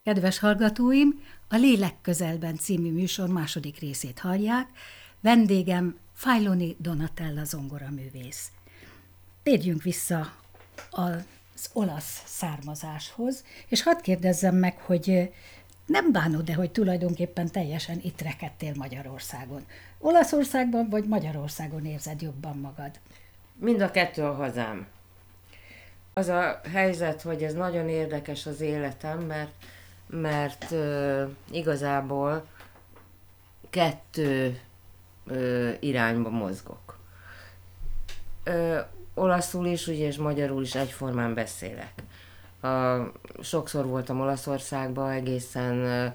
Kedves hallgatóim, a Lélek közelben című műsor második részét hallják. Vendégem Fajloni Donatella zongoraművész. Térjünk vissza az olasz származáshoz, és hadd kérdezzem meg, hogy nem bánod-e, hogy tulajdonképpen teljesen itt rekedtél Magyarországon? Olaszországban vagy Magyarországon érzed jobban magad? Mind a kettő a hazám. Az a helyzet, hogy ez nagyon érdekes az életem, mert igazából kettő irányba mozgok. Olaszul is, ugye, és magyarul is egyformán beszélek. Sokszor voltam Olaszországban, egészen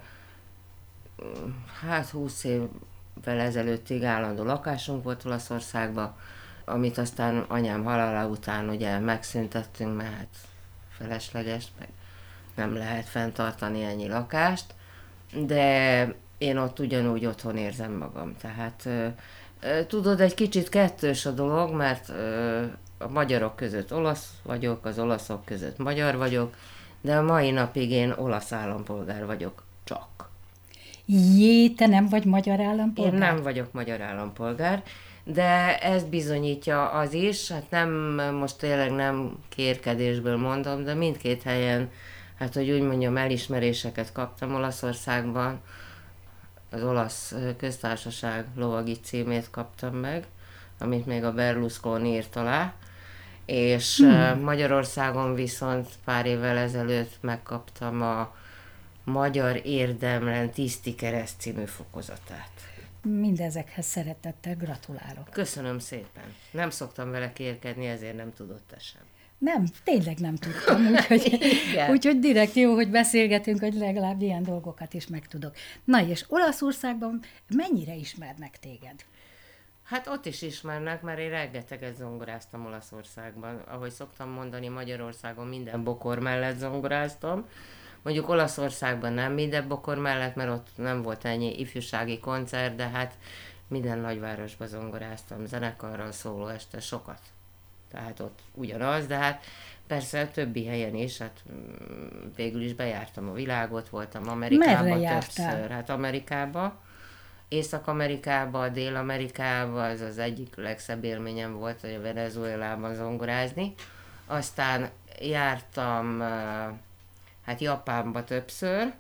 20 évvel ezelőttig állandó lakásunk volt Olaszországban, amit aztán anyám halála után ugye megszüntettünk, mert hát felesleges, meg nem lehet fenntartani ennyi lakást, de én ott ugyanúgy otthon érzem magam. Tehát tudod, egy kicsit kettős a dolog, mert a magyarok között olasz vagyok, az olaszok között magyar vagyok, de a mai napig én olasz állampolgár vagyok csak. Jé, te nem vagy magyar állampolgár? Én nem vagyok magyar állampolgár, de ezt bizonyítja az is, hát nem, most tényleg nem kérkedésből mondom, de mindkét helyen, hát hogy úgy mondjam, elismeréseket kaptam Olaszországban. Az olasz köztársaság lovagi címét kaptam meg, amit még a Berlusconi írt alá, és Magyarországon viszont pár évvel ezelőtt megkaptam a Magyar Érdemlen Tiszti Kereszt című fokozatát. Mindezekhez szeretettel gratulálok. Köszönöm szépen. Nem szoktam vele kérkedni, ezért nem tudott te sem. Nem, tényleg nem tudtam, úgyhogy direkt jó, hogy beszélgetünk, hogy legalább ilyen dolgokat is megtudok. Na és Olaszországban mennyire ismernek téged? Hát ott is ismernek, mert én rengeteget zongoráztam Olaszországban. Ahogy szoktam mondani, Magyarországon minden bokor mellett zongoráztam. Mondjuk Olaszországban nem minden bokor mellett, mert ott nem volt ennyi ifjúsági koncert, de hát minden nagyvárosban zongoráztam, zenekarral, szólóeste, sokat. Tehát ott ugyanaz, de hát persze a többi helyen is, hát végül is bejártam a világot, voltam Amerikában többször. Hát Amerikában, Észak-Amerikában, Dél-Amerikában, az az egyik legszebb élményem volt, hogy a Venezuelában zongorázni. Aztán jártam hát Japánba többször,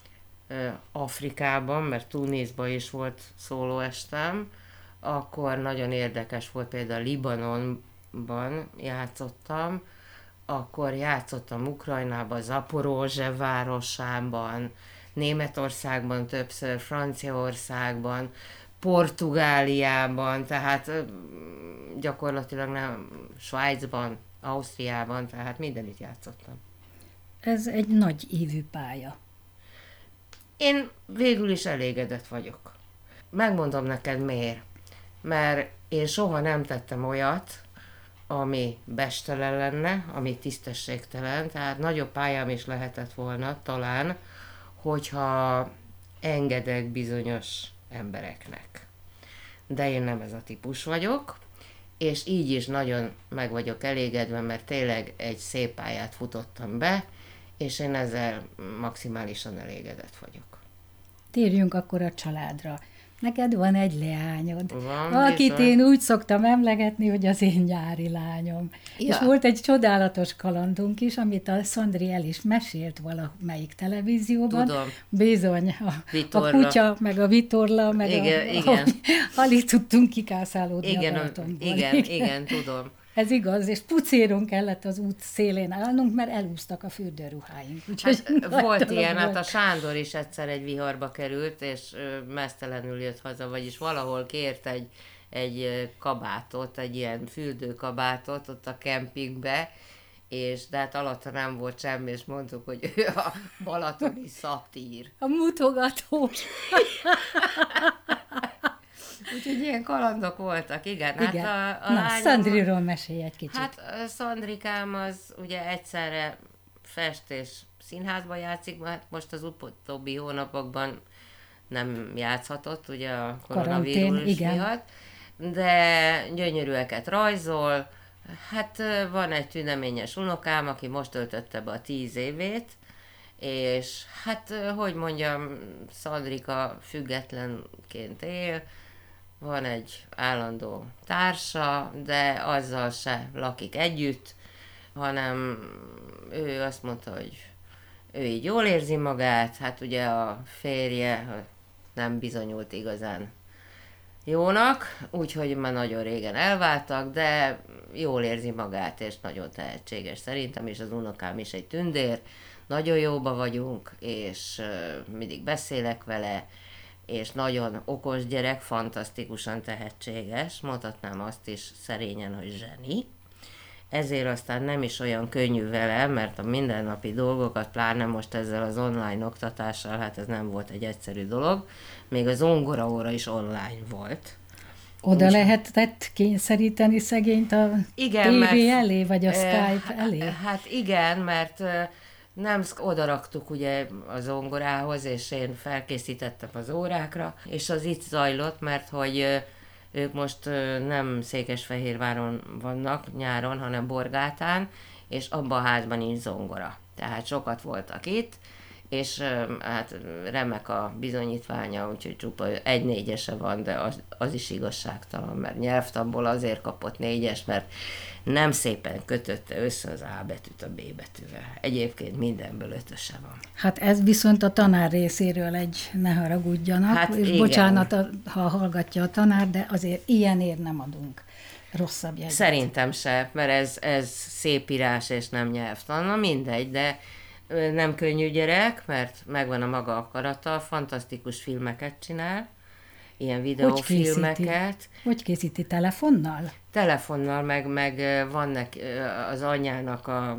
Afrikában, mert Tunisban is volt szólóestem, akkor nagyon érdekes volt, például Libanonban játszottam, akkor játszottam Ukrajnában, Zaporozse városában, Németországban többször, Franciaországban, Portugáliában, tehát gyakorlatilag nem, Svájcban, Ausztriában, tehát mindenütt játszottam. Ez egy nagy ívű pálya. Én végül is elégedett vagyok. Megmondom neked miért. Mert én soha nem tettem olyat, ami bestelen lenne, ami tisztességtelen, tehát nagyobb pályám is lehetett volna talán, hogyha engedek bizonyos embereknek. De én nem ez a típus vagyok, és így is nagyon meg vagyok elégedve, mert tényleg egy szép pályát futottam be, és én ezzel maximálisan elégedett vagyok. Térjünk akkor a családra. Neked van egy leányod, Van, akit bizony. én úgy szoktam emlegetni, hogy az én nyári lányom. Ja. És volt egy csodálatos kalandunk is, amit a Szandri el is mesélt valamelyik televízióban. Tudom. Bizony, a kutya, meg a vitorla, meg igen. alig tudtunk kikászálódni igen, a Balatonból. Igen, tudom. Ez igaz, és pucéron kellett az út szélén állnunk, mert elúsztak a fürdőruháink. Hát volt ilyen, hát a Sándor is egyszer egy viharba került, és meztelenül jött haza, vagyis valahol kért egy kabátot, egy ilyen fürdőkabátot ott a kempingbe, és de hát alatta nem volt semmi, és mondtuk, hogy ő a balatoni szatír. A mutogatós. Úgyhogy ilyen kalandok voltak, igen. Igen. Hát Na, Szandriról mesélj egy kicsit. Hát Szandrikám az ugye egyszerre fest és színházban játszik, mert most az utóbbi hónapokban nem játszhatott, ugye a koronavírus miatt, de gyönyörűeket rajzol. Hát van egy tüneményes unokám, aki most töltötte be a 10 évét, és hát, hogy mondjam, Szandrika függetlenként él, van egy állandó társa, de azzal se lakik együtt, hanem ő azt mondta, hogy ő így jól érzi magát, hát ugye a férje nem bizonyult igazán jónak, úgyhogy már nagyon régen elváltak, de jól érzi magát, és nagyon tehetséges szerintem, és az unokám is egy tündér, nagyon jóba vagyunk, és mindig beszélek vele, és nagyon okos gyerek, fantasztikusan tehetséges, mondhatnám azt is szerényen, hogy zseni. Ezért aztán nem is olyan könnyű vele, mert a mindennapi dolgokat, pláne most ezzel az online oktatással, hát ez nem volt egy egyszerű dolog. Még az zongoraóra is online volt. Oda lehetett kényszeríteni szegényt a tévé elé, vagy a Skype elé? Hát igen, mert nem oda raktuk ugye a zongorához, és én felkészítettem az órákra, és az itt zajlott, mert hogy ők most nem Székesfehérváron vannak nyáron, hanem Borgátán, és abban a házban nincs zongora. Tehát sokat voltak itt, és hát remek a bizonyítványa, úgyhogy csupa 1-4-ese van, de az is igazságtalan, mert nyelvtanból azért kapott 4-es, mert nem szépen kötötte össze az A betűt a B betűvel. Egyébként mindenből 5-öse van. Hát ez viszont a tanár részéről ne haragudjanak, hát és igen. Bocsánat, ha hallgatja a tanár, de azért ilyenért nem adunk rosszabb jegyet. Szerintem se, mert ez szép írás és nem nyelvtan, na mindegy, de nem könnyű gyerek, mert megvan a maga akarata, fantasztikus filmeket csinál, ilyen videófilmeket. Hogy készíti? Telefonnal? Telefonnal, meg van neki az anyjának a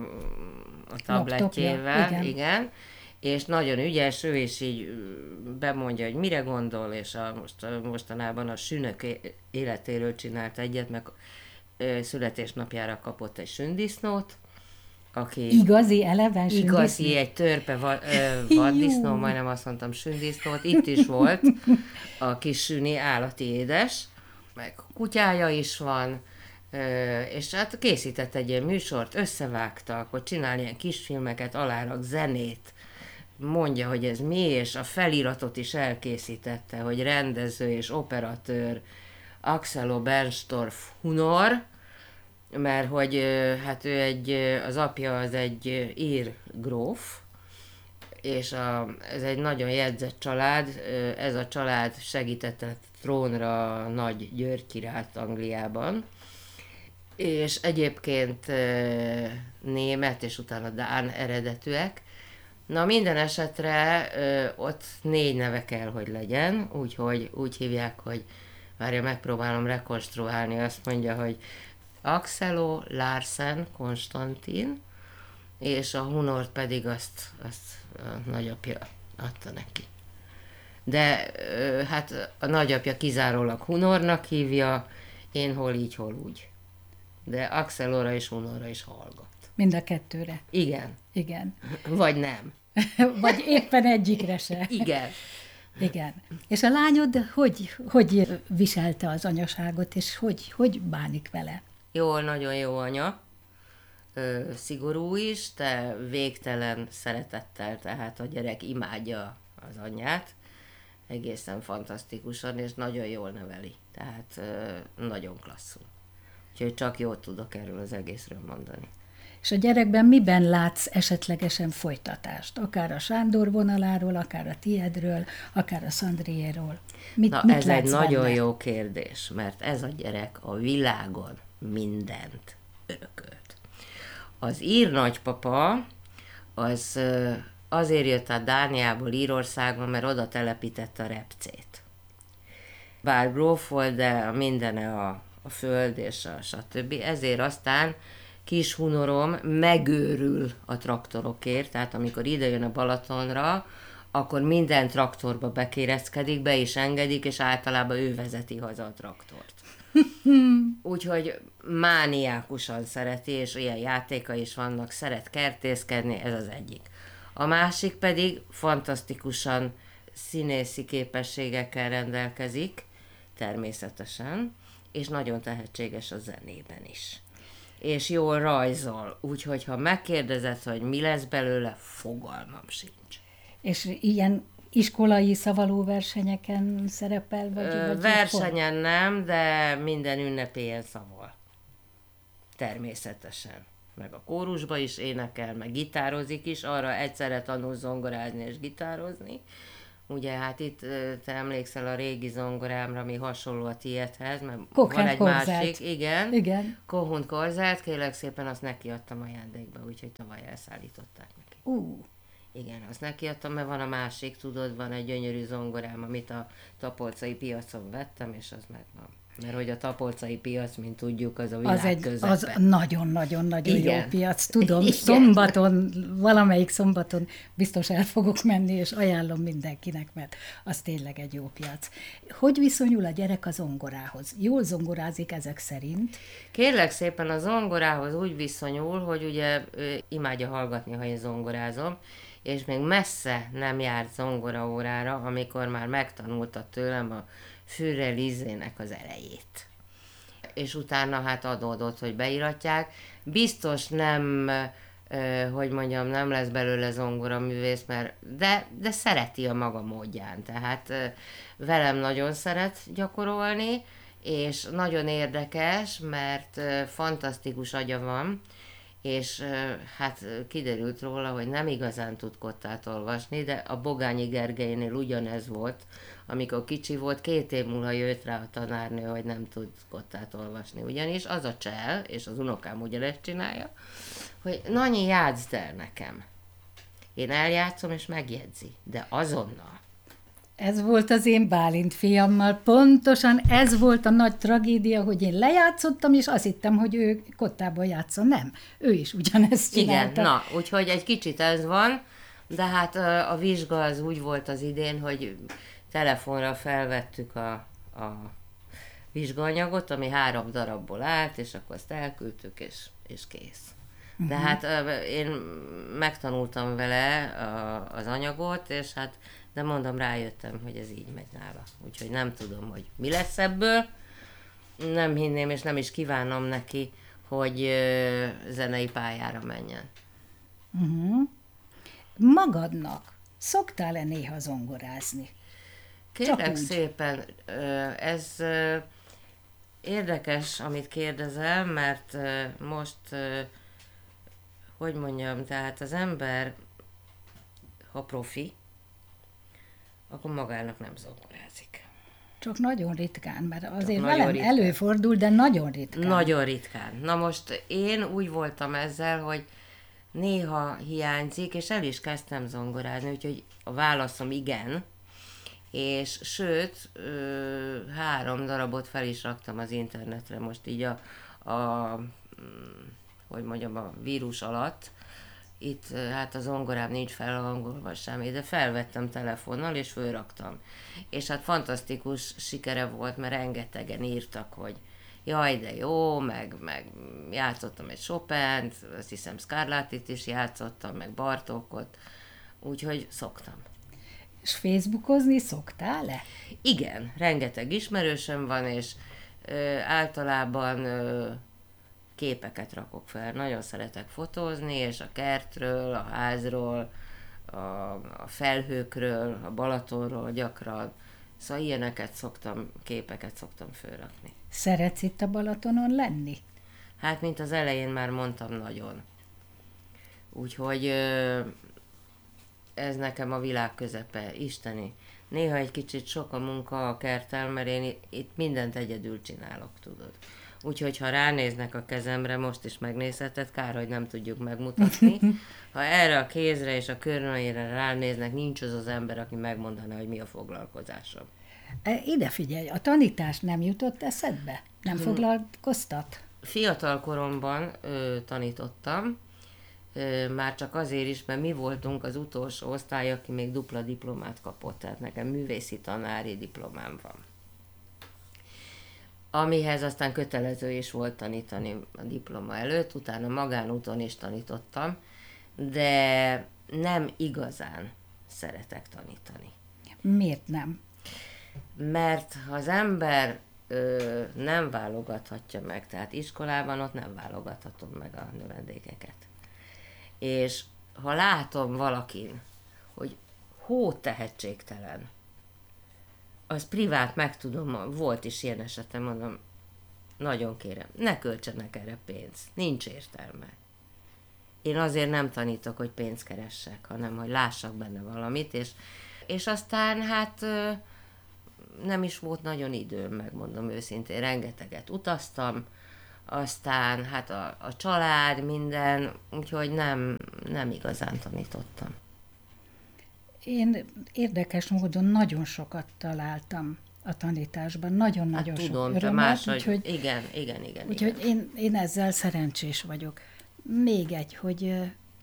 tabletjével, igen, és nagyon ügyes, ő is így bemondja, hogy mire gondol, és mostanában a sünök életéről csinált egyet, meg születésnapjára kapott egy sündisznót, aki igazi eleven sündisznó? Igazi, egy törpe vaddisznó, majdnem azt mondtam sündisznót, itt is volt a kis süni, állati édes, meg kutyája is van, és hát készített egy ilyen műsort, összevágtak, hogy csinál ilyen kisfilmeket, alárak zenét, mondja, hogy ez mi, és a feliratot is elkészítette, hogy rendező és operatőr Axelo Bernstorff Hunor, mert hogy hát ő az apja az egy ír gróf, és ez egy nagyon jegyzett család, ez a család segítette trónra Nagy György királyt Angliában, és egyébként német és utána dán eredetűek. Na minden esetre ott 4 neve kell, hogy legyen, úgyhogy úgy hívják, hogy várja, megpróbálom rekonstruálni, azt mondja, hogy Axelo Larsen Konstantin, és a Hunort pedig azt a nagyapja adta neki. De hát a nagyapja kizárólag Hunornak hívja, én hol így, hol úgy. De Axelóra és Hunorra is hallgat. Mind a kettőre? Igen. Igen. Vagy nem. Vagy éppen egyikre se. Igen. Igen. És a lányod hogy viselte az anyaságot, és hogy bánik vele? Jól, nagyon jó anya. Szigorú is, de végtelen szeretettel, tehát a gyerek imádja az anyját. Egészen fantasztikusan, és nagyon jól neveli. Tehát nagyon klasszul. Úgyhogy csak jót tudok erről az egészről mondani. És a gyerekben miben látsz esetlegesen folytatást? Akár a Sándor vonaláról, akár a tiedről, akár a Szandriéről. Mit ez egy nagyon jó kérdés, mert ez a gyerek a világon mindent örökölt. Az ír nagypapa az azért jött át Dániából Írországba, mert oda telepítette a repcét. Bár gróf volt, de mindene a föld és a stb. Ezért aztán kis Hunorom megőrül a traktorokért, tehát amikor ide jön a Balatonra, akkor minden traktorba bekéreckedik, be is engedik, és általában ő vezeti haza a traktort. Úgyhogy mániákusan szereti, és ilyen játéka is vannak, szeret kertészkedni, ez az egyik. A másik pedig fantasztikusan színészi képességekkel rendelkezik, természetesen, és nagyon tehetséges a zenében is. és jól rajzol. Úgyhogy ha megkérdezed, hogy mi lesz belőle, fogalmam sincs. És ilyen iskolai szavalóversenyeken szerepel, vagy Versenyen nem, de minden ünnepélyen szaval. Természetesen. Meg a kórusba is énekel, meg gitározik is, arra egyszerre tanul zongorázni és gitározni. Ugye hát itt te emlékszel a régi zongorámra, ami hasonló a tiédhez, mert van egy másik, igen. Kohund Korzelt, kérlek szépen, azt nekiadtam ajándékba, úgyhogy tavaly elszállították neki. Igen, azt nekiadtam, mert van a másik, tudod, van egy gyönyörű zongorám, amit a tapolcai piacon vettem, és az megvan. Mert hogy a tapolcai piac, mint tudjuk, az a világ közepe. Az nagyon-nagyon-nagyon jó piac, tudom. Igen. Szombaton, valamelyik szombaton biztos el fogok menni, és ajánlom mindenkinek, mert az tényleg egy jó piac. Hogy viszonyul a gyerek a zongorához? Jól zongorázik ezek szerint? Kérlek szépen, a zongorához úgy viszonyul, hogy ugye imádja hallgatni, ha én zongorázom, és még messze nem járt zongoraórára, amikor már megtanulta tőlem a Führer Lizének az elejét. És utána hát adódott, hogy beiratják. Biztos nem, hogy mondjam, nem lesz belőle zongoraművész, de szereti a maga módján. Tehát velem nagyon szeret gyakorolni, és nagyon érdekes, mert fantasztikus agya van, és hát kiderült róla, hogy nem igazán tud kottát olvasni, de a Bogányi Gergelynél ugyanez volt, amikor kicsi volt, 2 év múlva jött rá a tanárnő, hogy nem tud kottát olvasni. Ugyanis az a csel, és az unokám ugyanezt csinálja, hogy Nanyi, játszd el nekem. Én eljátszom, és megjegyzi, de azonnal. Ez volt az én Bálint fiammal, pontosan ez volt a nagy tragédia, hogy én lejátszottam, és azt hittem, hogy ő kottában játszon. Nem, ő is ugyanezt csinálta. Igen, na, úgyhogy egy kicsit ez van, de hát a vizsga az úgy volt az idén, hogy telefonra felvettük a vizsgaanyagot, ami 3 darabból állt, és akkor azt elküldtük, és kész. De hát én megtanultam vele az anyagot, és hát, de mondom, rájöttem, hogy ez így megy nála. Úgyhogy nem tudom, hogy mi lesz ebből. Nem hinném, és nem is kívánom neki, hogy zenei pályára menjen. Magadnak szoktál-e néha zongorázni? Kérlek szépen, ez érdekes, amit kérdezel, mert most, hogy mondjam, tehát az ember, ha profi, akkor magának nem zongorázik. Csak nagyon ritkán, mert azért velem előfordul, de nagyon ritkán. Nagyon ritkán. Na most én úgy voltam ezzel, hogy néha hiányzik, és el is kezdtem zongorázni, úgyhogy a válaszom igen, és sőt, 3 darabot fel is raktam az internetre most így hogy mondjam, a vírus alatt. Itt hát a zongorám nincs felhangolva semmi, de felvettem telefonnal, és fölraktam. És hát fantasztikus sikere volt, mert rengetegen írtak, hogy jaj, de jó, meg játszottam egy Chopint, azt hiszem Scarlattit is játszottam, meg Bartókot, úgyhogy szoktam. És Facebookozni szoktál-e? Igen, rengeteg ismerősöm van, és általában képeket rakok fel. Nagyon szeretek fotózni, és a kertről, a házról, a felhőkről, a Balatonról gyakran. Szóval képeket szoktam felrakni. Szeretsz itt a Balatonon lenni? Hát, mint az elején már mondtam, nagyon. Úgyhogy ez nekem a világ közepe, isteni. Néha egy kicsit sok a munka a kerttel, mert én itt mindent egyedül csinálok, tudod. Úgyhogy ha ránéznek a kezemre, most is megnézheted, kár, hogy nem tudjuk megmutatni. Ha erre a kézre és a körmömre ránéznek, nincs az ember, aki megmondaná, hogy mi a foglalkozásom. Ide figyelj, a tanítás nem jutott eszedbe? Nem foglalkoztat? Fiatal koromban tanítottam, már csak azért is, mert mi voltunk az utolsó osztály, aki még dupla diplomát kapott, tehát nekem művészi tanári diplomám van. Amihez aztán kötelező is volt tanítani a diploma előtt, utána magánúton is tanítottam, de nem igazán szeretek tanítani. Miért nem? Mert ha az ember nem válogathatja meg, tehát iskolában ott nem válogathatom meg a növendékeket. És ha látom valakin, hogy tehetségtelen, az privát megtudom, volt is ilyen esetem, mondom, nagyon kérem, ne költsenek erre pénzt, nincs értelme. Én azért nem tanítok, hogy pénzt keressek, hanem hogy lássak benne valamit, és aztán hát nem is volt nagyon időm, megmondom őszintén, rengeteget utaztam, aztán hát a család, minden, úgyhogy nem igazán tanítottam. Én érdekes módon nagyon sokat találtam a tanításban, nagyon-nagyon Hát sok tudom, te örömet, máshogy, úgyhogy, igen. úgyhogy én ezzel szerencsés vagyok. Még egy, hogy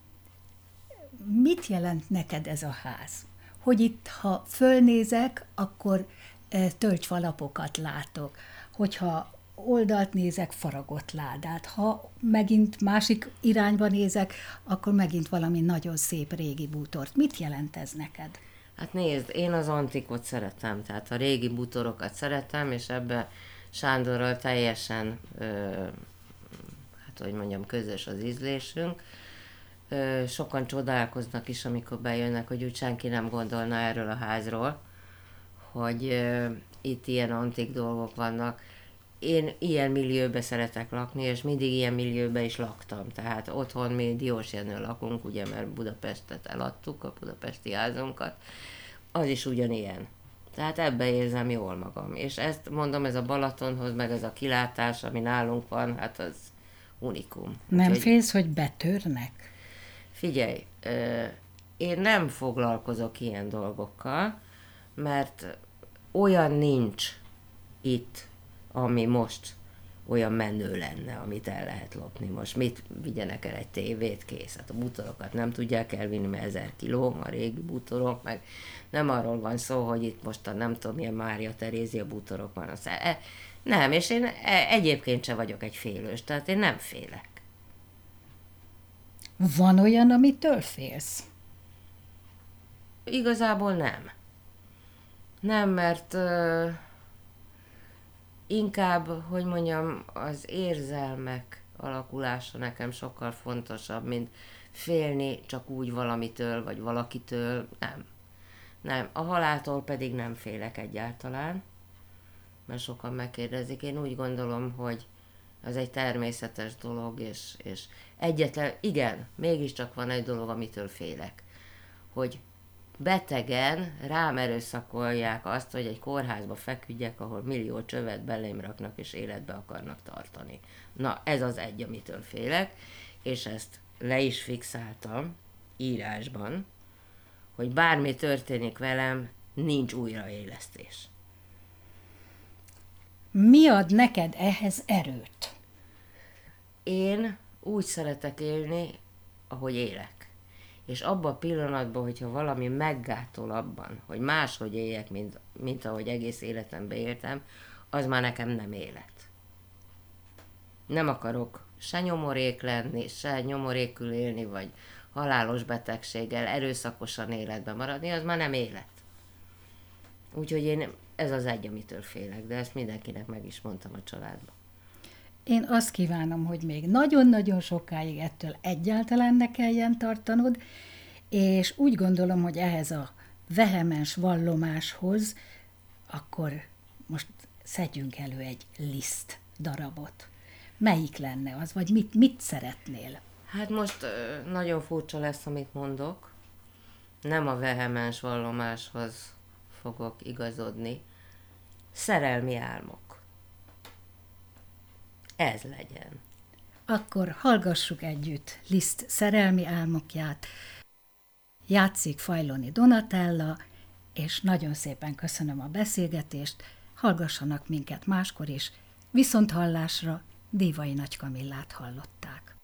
mit jelent neked ez a ház? Hogy itt, ha fölnézek, akkor tölgyfalapokat látok. Hogyha oldalt nézek, faragott ládát. Ha megint másik irányba nézek, akkor megint valami nagyon szép régi bútort. Mit jelent ez neked? Hát nézd, én az antikot szeretem, tehát a régi bútorokat szeretem, és ebbe Sándorral teljesen, hát hogy mondjam, közös az ízlésünk. Sokan csodálkoznak is, amikor bejönnek, hogy úgy senki nem gondolna erről a házról, hogy itt ilyen antik dolgok vannak. Én ilyen millióbe szeretek lakni, és mindig ilyen millióbe is laktam. Tehát otthon mi Diós Jenőn lakunk, ugye, mert Budapestet eladtuk, a budapesti házunkat. Az is ugyanilyen. Tehát ebbe érzem jól magam. És ezt mondom, ez a Balatonhoz, meg ez a kilátás, ami nálunk van, hát az unikum. Nem Úgyhogy félsz, hogy betörnek? figyelj, én nem foglalkozok ilyen dolgokkal, mert olyan nincs itt, ami most olyan menő lenne, amit el lehet lopni. Most mit vigyenek el, egy tévét, kész. Hát a bútorokat nem tudják elvinni, mert 1000 kiló, a régi bútorok, meg nem arról van szó, hogy itt most a nem tudom, milyen Mária Terézia bútorok van. Nem, és én egyébként sem vagyok egy félős, tehát én nem félek. Van olyan, amitől félsz? Igazából nem. Nem, mert inkább, hogy mondjam, az érzelmek alakulása nekem sokkal fontosabb, mint félni csak úgy valamitől, vagy valakitől. Nem. A haláltól pedig nem félek egyáltalán, mert sokan megkérdezik. Én úgy gondolom, hogy ez egy természetes dolog, és egyetlen, igen, mégiscsak van egy dolog, amitől félek, hogy betegen rám erőszakolják azt, hogy egy kórházba feküdjek, ahol millió csövet belém raknak és életbe akarnak tartani. Na, ez az egy, amitől félek, és ezt le is fixáltam írásban, hogy bármi történik velem, nincs újraélesztés. Mi ad neked ehhez erőt? Én úgy szeretek élni, ahogy élek. És abban a pillanatban, hogyha valami meggátol abban, hogy máshogy éljek, mint ahogy egész életemben éltem, az már nekem nem élet. Nem akarok se nyomorék lenni, se nyomorékül élni, vagy halálos betegséggel, erőszakosan életben maradni, az már nem élet. Úgyhogy ez az egy, amitől félek, de ezt mindenkinek meg is mondtam a családban. Én azt kívánom, hogy még nagyon-nagyon sokáig ettől egyáltalán ne kelljen tartanod, és úgy gondolom, hogy ehhez a vehemens vallomáshoz akkor most szedjünk elő egy Liszt darabot. Melyik lenne az, vagy mit szeretnél? Hát most nagyon furcsa lesz, amit mondok. Nem a vehemens vallomáshoz fogok igazodni. Szerelmi álmok. Ez legyen. Akkor hallgassuk együtt Liszt szerelmi álmokját. Játszik Fajloni Donatella, és nagyon szépen köszönöm a beszélgetést. Hallgassanak minket máskor is. Viszonthallásra Dévai Nagy Kamillát hallották.